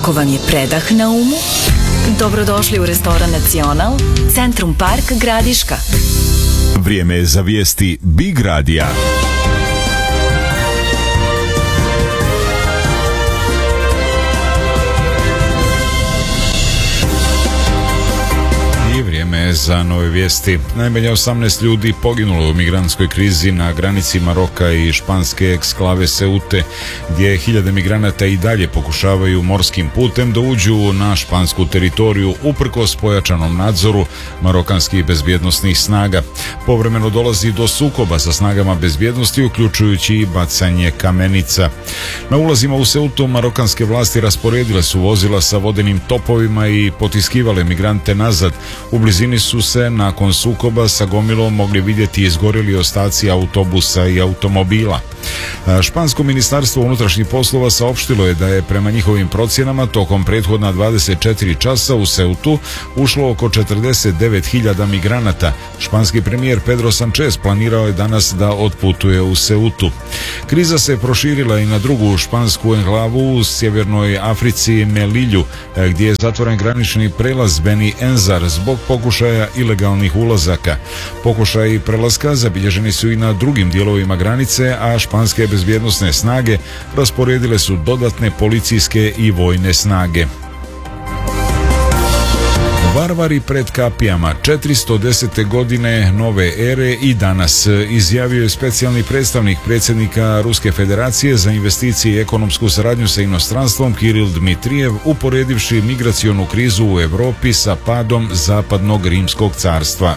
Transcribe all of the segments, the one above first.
Ako vam je predah na umu, dobrodošli u restoran Nacional, Centrum Park Gradiška. Vrijeme je za vijesti Big Radija. Vrijeme za nove vijesti. Najmanje 18 ljudi poginulo u migrantskoj krizi na granici Maroka i španske eksklave Seute, gdje hiljade migranata i dalje pokušavaju morskim putem da uđu na špansku teritoriju uprkos pojačanom nadzoru marokanskih bezbjednosnih snaga. Povremeno dolazi do sukoba sa snagama bezbjednosti, uključujući i bacanje kamenica. Na ulazima u Seutu marokanske vlasti rasporedile su vozila sa vodenim topovima i potiskivale migrante nazad. U blizini su se nakon sukoba sa gomilom mogli vidjeti izgorjeli ostaci autobusa i automobila. Špansko ministarstvo unutrašnjih poslova saopštilo je da je prema njihovim procjenama tokom prethodna 24 časa u Seutu ušlo oko 49.000 migranata. Španski premijer Pedro Sanchez planirao je danas da otputuje u Seutu. Kriza se proširila i na drugu špansku enklavu u sjevernoj Africi, Melilju, gdje je zatvoren granični prelaz Beni Enzar zbog pokušaja ilegalnih ulazaka. Pokušaji prelaska zabilježeni su i na drugim dijelovima granice, a španske bezbjednosne snage rasporedile su dodatne policijske i vojne snage. Varvari pred kapijama, 410. godine nove ere i danas, izjavio je specijalni predstavnik predsjednika Ruske federacije za investicije i ekonomsku saradnju sa inostranstvom Kiril Dmitrijev, uporedivši migracionu krizu u Europi sa padom zapadnog rimskog carstva.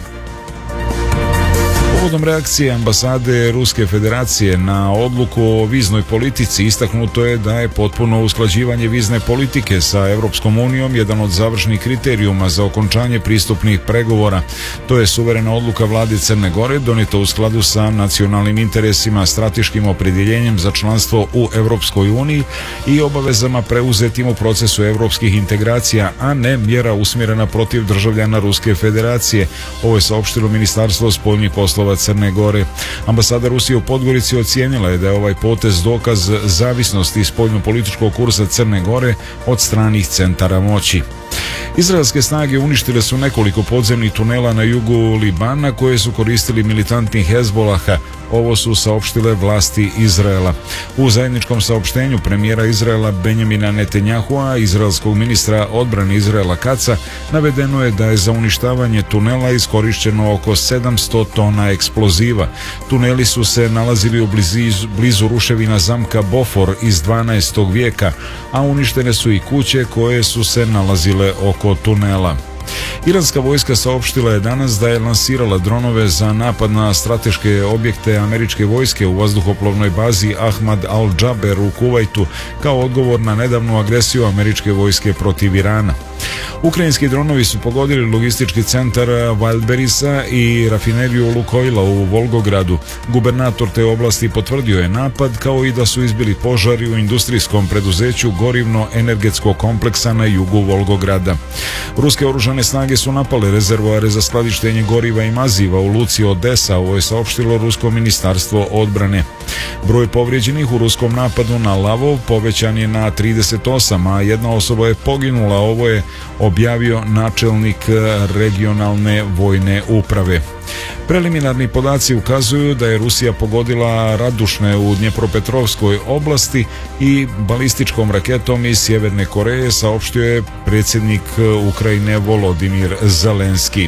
Povodom reakcije ambasade Ruske federacije na odluku o viznoj politici istaknuto je da je potpuno usklađivanje vizne politike sa Europskom unijom jedan od završnih kriterijuma za okončanje pristupnih pregovora. To je suverena odluka vlade Crne Gore donijeta u skladu sa nacionalnim interesima, strateškim opredjeljenjem za članstvo u Europskoj uniji i obavezama preuzetim u procesu europskih integracija, a ne mjera usmjerena protiv državljana Ruske federacije. Ovo je saopštilo Ministarstvo spoljnih poslova Crne Gore. Ambasada Rusije u Podgorici ocijenila je da je ovaj potez dokaz zavisnosti spoljnopolitičkog kursa Crne Gore od stranih centara moći. Izraelske snage uništile su nekoliko podzemnih tunela na jugu Libana koje su koristili militanti Hezbolaha. Ovo su saopštile vlasti Izraela. U zajedničkom saopštenju premijera Izraela Benjamina Netanjahua, izraelskog ministra odbrane Izraela Kaca, navedeno je da je za uništavanje tunela iskorišteno oko 700 tona eksploziva. Tuneli su se nalazili blizu ruševina zamka Bofor iz 12. vijeka, a uništene su i kuće koje su se nalazile oko tunela. Iranska vojska saopštila je danas da je lansirala dronove za napad na strateške objekte američke vojske u vazduhoplovnoj bazi Ahmad al-Džaber u Kuvajtu kao odgovor na nedavnu agresiju američke vojske protiv Irana. Ukrajinski dronovi su pogodili logistički centar Wildberrisa i rafineriju Lukoila u Volgogradu. Gubernator te oblasti potvrdio je napad, kao i da su izbili požari u industrijskom preduzeću gorivno-energetskog kompleksa na jugu Volgograda. Ruske oružane snage su napale rezervoare za skladištenje goriva i maziva u luci Odesa, ovo je saopštilo Rusko ministarstvo odbrane. Broj povrijeđenih u ruskom napadu na Lavov povećan je na 38, a jedna osoba je poginula, ovo je objavio načelnik regionalne vojne uprave. Preliminarni podaci ukazuju da je Rusija pogodila ratušne u Dnjepropetrovskoj oblasti i balističkom raketom iz Sjeverne Koreje, saopštio je predsjednik Ukrajine Volodimir Zelenski.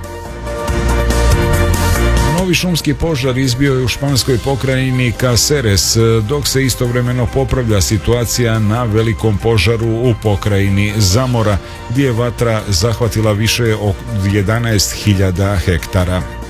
Novi šumski požar izbio je u španskoj pokrajini Caceres, dok se istovremeno popravlja situacija na velikom požaru u pokrajini Zamora, gdje je vatra zahvatila više od 11.000 hektara.